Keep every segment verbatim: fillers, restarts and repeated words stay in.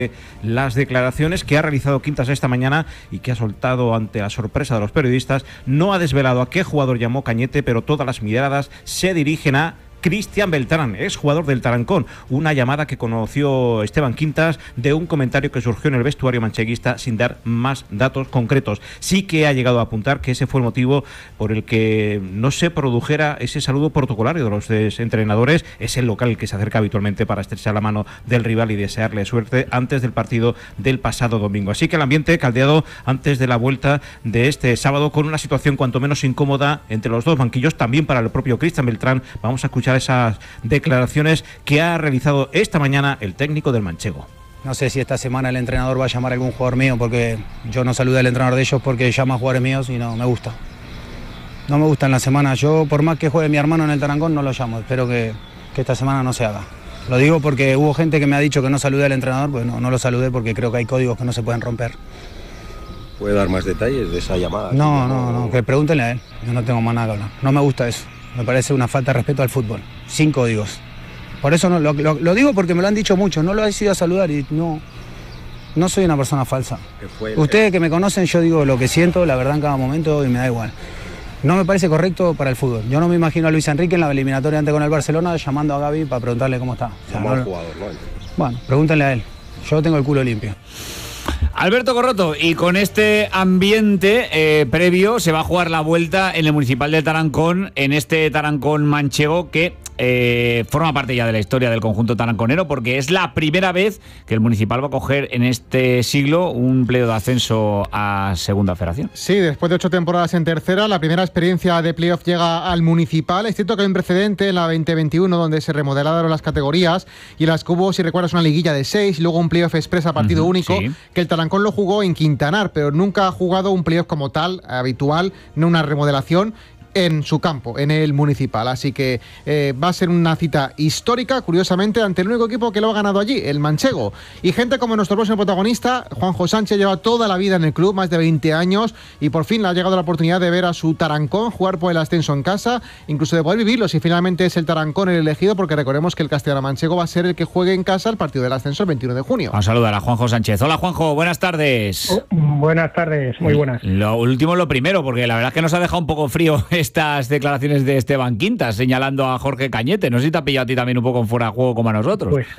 Las declaraciones que ha realizado Quintas esta mañana y que ha soltado ante la sorpresa de los periodistas. No ha desvelado a qué jugador llamó Cañete, pero todas las miradas se dirigen a Cristian Beltrán, ex jugador del Tarancón. Una llamada que conoció Esteban Quintas de un comentario que surgió en el vestuario mancheguista sin dar más datos concretos. Sí que ha llegado a apuntar que ese fue el motivo por el que no se produjera ese saludo protocolario de los entrenadores. Es el local que se acerca habitualmente para estrechar la mano del rival y desearle suerte antes del partido del pasado domingo. Así que el ambiente caldeado antes de la vuelta de este sábado, con una situación cuanto menos incómoda entre los dos banquillos, también para el propio Cristian Beltrán. Vamos a escuchar esas declaraciones que ha realizado esta mañana el técnico del manchego. No sé si esta semana el entrenador va a llamar a algún jugador mío, porque yo no saludé al entrenador de ellos porque llama a jugadores míos y no me gusta. No me gusta en la semana. Yo, por más que juegue mi hermano en el Tarancón, no lo llamo. Espero que, que esta semana no se haga. Lo digo porque hubo gente que me ha dicho que no saludé al entrenador, pues no, no lo saludé porque creo que hay códigos que no se pueden romper. ¿Puede dar más detalles de esa llamada? No, no, no, que pregúntenle a él. Yo no tengo más nada que hablar. No me gusta eso. Me parece una falta de respeto al fútbol. Sin códigos. Por eso no, lo, lo, lo digo porque me lo han dicho mucho. No lo he ido a saludar y no, no soy una persona falsa. Ustedes que me conocen, yo digo lo que siento, la verdad, en cada momento y me da igual. No me parece correcto para el fútbol. Yo no me imagino a Luis Enrique en la eliminatoria antes con el Barcelona llamando a Gavi para preguntarle cómo está. O sea, no, jugador, ¿no? Bueno, pregúntenle a él. Yo tengo el culo limpio. Alberto Corroto, y con este ambiente eh, previo se va a jugar la vuelta en el Municipal de Tarancón, en este Tarancón manchego que eh, forma parte ya de la historia del conjunto taranconero, porque es la primera vez que el Municipal va a coger en este siglo un playoff de ascenso a Segunda Federación. Sí, después de ocho temporadas en tercera, la primera experiencia de playoff llega al Municipal. Es cierto que hay un precedente en la veinte veintiuno donde se remodelaron las categorías y las que hubo, si recuerdas, una liguilla de seis y luego un playoff express a partido uh-huh, único, sí, que el Tarancón lo jugó en Quintanar, pero nunca ha jugado un playoff como tal, habitual, no una remodelación, en su campo, en el Municipal. Así que eh, va a ser una cita histórica, curiosamente, ante el único equipo que lo ha ganado allí, el manchego. Y gente como nuestro próximo protagonista, Juanjo Sánchez, lleva toda la vida en el club, más de veinte años, y por fin le ha llegado la oportunidad de ver a su Tarancón jugar por el ascenso en casa, incluso de poder vivirlo si finalmente es el Tarancón el elegido, porque recordemos que el castellano manchego va a ser el que juegue en casa el partido del ascenso el veintiuno de junio. Vamos a saludar a Juanjo Sánchez. Hola, Juanjo, buenas tardes. Oh, buenas tardes, muy buenas. Lo último, lo primero, porque la verdad es que nos ha dejado un poco frío estas declaraciones de Esteban Quintas señalando a Jorge Cañete. No sé si te ha pillado a ti también un poco en fuera de juego como a nosotros. Pues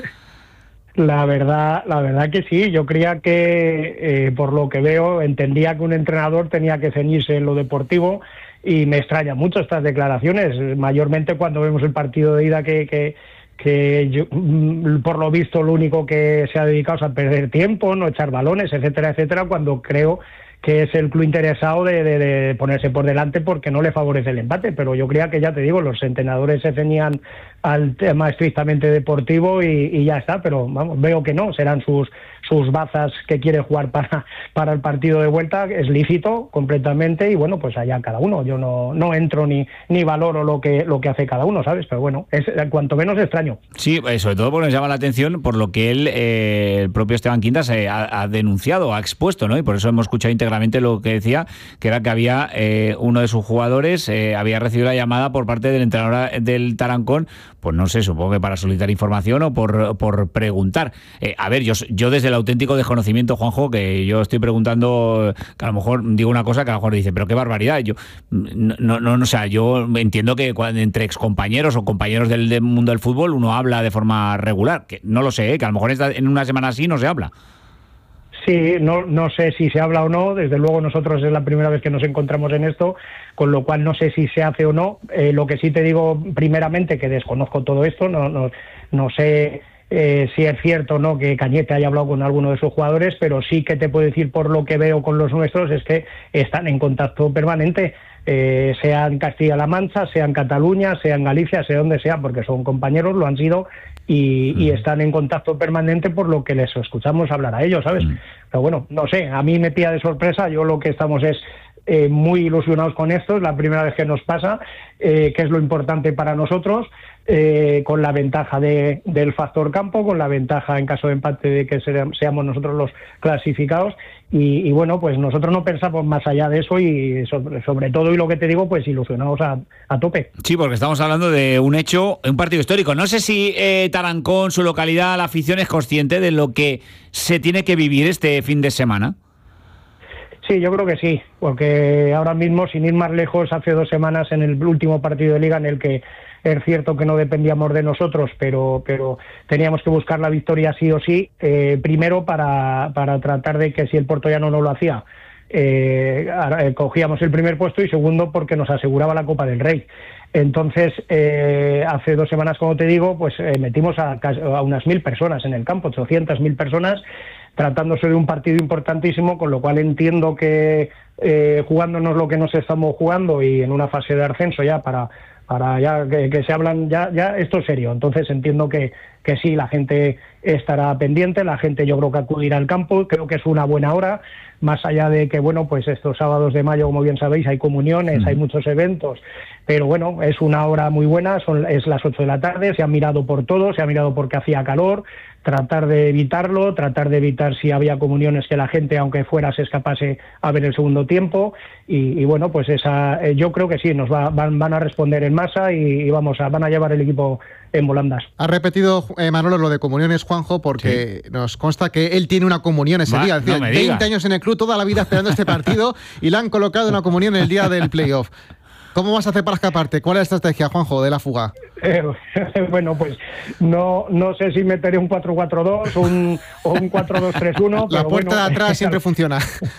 la verdad, la verdad que sí. Yo creía que, eh, por lo que veo, entendía que un entrenador tenía que ceñirse en lo deportivo, y me extraña mucho estas declaraciones, mayormente cuando vemos el partido de ida que... que que yo, por lo visto, lo único que se ha dedicado es a perder tiempo, no echar balones, etcétera, etcétera, cuando creo que es el club interesado de, de, de ponerse por delante porque no le favorece el empate. Pero yo creía que, ya te digo, los entrenadores se ceñían al tema estrictamente deportivo y, y ya está, pero vamos, veo que no, serán sus sus bazas que quiere jugar para, para el partido de vuelta, es lícito completamente, y bueno, pues allá cada uno. Yo no, no entro ni, ni valoro lo que, lo que hace cada uno, ¿sabes? Pero bueno, es cuanto menos extraño. Sí, sobre todo porque nos llama la atención por lo que él, eh, el propio Esteban Quintas, eh, ha, ha denunciado, ha expuesto, ¿no? Y por eso hemos escuchado íntegramente lo que decía, que era que había eh, uno de sus jugadores, eh, había recibido la llamada por parte del entrenador del Tarancón, pues no sé, supongo que para solicitar información o por, por preguntar. Eh, a ver, yo, yo desde el auténtico desconocimiento, Juanjo, que yo estoy preguntando, que a lo mejor digo una cosa que a lo mejor dice, pero qué barbaridad. Yo no, no, no, o sea, yo entiendo que cuando, entre excompañeros o compañeros del, del mundo del fútbol, uno habla de forma regular, que no lo sé, ¿eh? Que a lo mejor esta, en una semana así no se habla. Sí, no, no sé si se habla o no. Desde luego nosotros es la primera vez que nos encontramos en esto, con lo cual no sé si se hace o no. Eh, lo que sí te digo primeramente, que desconozco todo esto, no, no, no sé eh, si es cierto o no que Cañete haya hablado con alguno de sus jugadores, pero sí que te puedo decir, por lo que veo con los nuestros, es que están en contacto permanente. Eh, sea en Castilla-La Mancha, sea en Cataluña, sea en Galicia, sea donde sea, porque son compañeros, lo han sido, y, y están en contacto permanente, por lo que les escuchamos hablar a ellos, ¿sabes? Mm. Pero bueno, no sé, a mí me pilla de sorpresa. Yo lo que estamos es eh, muy ilusionados con esto, es la primera vez que nos pasa, eh, que es lo importante para nosotros, eh, con la ventaja de, del factor campo, con la ventaja en caso de empate de que seamos nosotros los clasificados. Y, y bueno, pues nosotros no pensamos más allá de eso y sobre, sobre todo, y lo que te digo, pues ilusionados a, a tope. Sí, porque estamos hablando de un hecho, un partido histórico. No sé si eh, Tarancón, su localidad, la afición es consciente de lo que se tiene que vivir este fin de semana. Sí, yo creo que sí, porque ahora mismo, sin ir más lejos, hace dos semanas en el último partido de Liga en el que es cierto que no dependíamos de nosotros, pero pero teníamos que buscar la victoria sí o sí, eh, primero para, para tratar de que si el puertollano no lo hacía, eh, cogíamos el primer puesto, y segundo porque nos aseguraba la Copa del Rey. Entonces, eh, hace dos semanas, como te digo, pues eh, metimos a, a unas mil personas en el campo, ochocientas mil personas, tratándose de un partido importantísimo, con lo cual entiendo que eh, jugándonos lo que nos estamos jugando y en una fase de ascenso ya para para ya que, que se hablan, ya ya esto es serio. Entonces entiendo que, que sí, la gente estará pendiente, la gente yo creo que acudirá al campo, creo que es una buena hora, más allá de que, bueno, pues estos sábados de mayo, como bien sabéis, hay comuniones, mm. hay muchos eventos, pero bueno, es una hora muy buena, son, es las ocho de la tarde, se ha mirado por todo, se ha mirado porque hacía calor, tratar de evitarlo, tratar de evitar si había comuniones que la gente, aunque fuera, se escapase a ver el segundo tiempo, y, y bueno, pues esa, eh, yo creo que sí, nos va, van, van a responder en masa y, y vamos a, van a llevar el equipo en volandas. Ha repetido eh, Manolo lo de comuniones, Juanjo, porque sí. nos consta que él tiene una comunión ese Va, día, es decir, no veinte digas. años en el club, toda la vida esperando este partido, y le han colocado una comunión el día del playoff. ¿Cómo vas a hacer para escaparte? ¿Cuál es la estrategia, Juanjo, de la fuga? Eh, bueno, pues no no sé si meteré un cuatro cuatro dos un, o un cuatro dos tres uno. La puerta bueno, de atrás siempre funciona.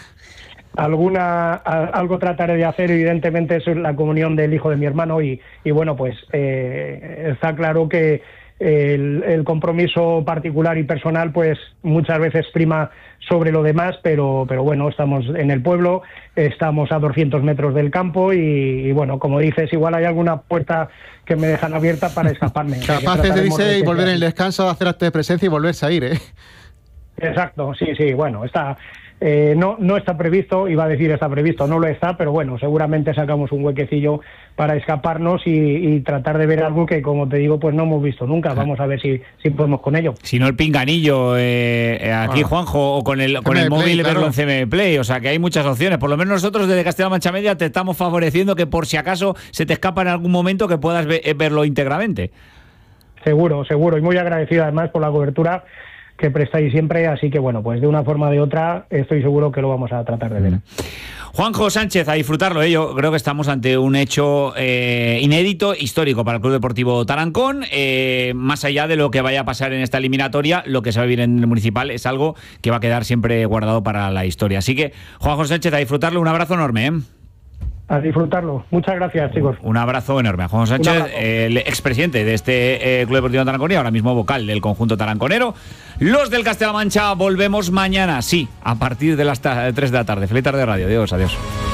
Alguna algo trataré de hacer, evidentemente es la comunión del hijo de mi hermano, y, y bueno, pues eh, está claro que el, el compromiso particular y personal pues muchas veces prima sobre lo demás, pero pero bueno, estamos en el pueblo, estamos a doscientos metros del campo y, y bueno, como dices, igual hay alguna puerta que me dejan abierta para escaparme. Capaces de irse y volver en el descanso, hacer acto de presencia y volverse a ir, ¿eh? Exacto, sí, sí, bueno, está... Eh, no no está previsto, iba a decir está previsto, no lo está, pero bueno, seguramente sacamos un huequecillo para escaparnos y, y tratar de ver algo que, como te digo, pues no hemos visto nunca. Vamos a ver si, si podemos con ello. Si no, el pinganillo eh, aquí, ah. Juanjo, o con el, con el móvil, Play, verlo claro. en C M M Play, o sea que hay muchas opciones. Por lo menos nosotros desde Castilla-La Mancha Media te estamos favoreciendo que por si acaso se te escapa en algún momento que puedas ve, verlo íntegramente. Seguro, seguro, y muy agradecido además por la cobertura que prestáis siempre, así que bueno, pues de una forma o de otra estoy seguro que lo vamos a tratar de ver. Juanjo Sánchez, a disfrutarlo, ¿eh? Yo creo que estamos ante un hecho eh, inédito, histórico para el Club Deportivo Tarancón, eh, más allá de lo que vaya a pasar en esta eliminatoria, lo que se va a vivir en el Municipal es algo que va a quedar siempre guardado para la historia. Así que, Juanjo Sánchez, a disfrutarlo, un abrazo enorme, ¿eh? A disfrutarlo. Muchas gracias, chicos. Un abrazo enorme a Juan Sánchez, el expresidente de este eh, Club Deportivo Tarancón y ahora mismo vocal del conjunto taranconero. Los del Castilla-La Mancha volvemos mañana, sí, a partir de las tres de la tarde. Feliz tarde de radio. Adiós, adiós.